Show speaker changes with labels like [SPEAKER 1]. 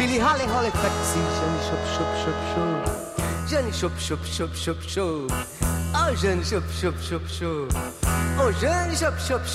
[SPEAKER 1] Billy Holly Holly taxi, Jeanne chop chop chop chop. Jeanne chop chop chop chop chop. Oh Jeanne chop chop chop chop. Oh Jeanne chop chop